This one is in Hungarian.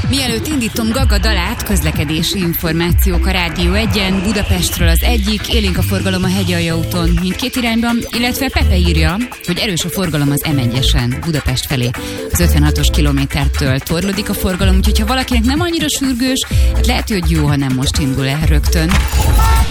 Mielőtt indítom Gaga dalát, közlekedési információk a Rádió 1-en, Budapestről az egyik, élénk a forgalom a Hegyalja úton mindkét irányban, illetve Pepe írja, hogy erős a forgalom az M1-esen, Budapest felé. Az 56-os kilométertől torlódik a forgalom, úgyhogy ha valakinek nem annyira sürgős, hát lehet, hogy jó, ha nem most indul el rögtön.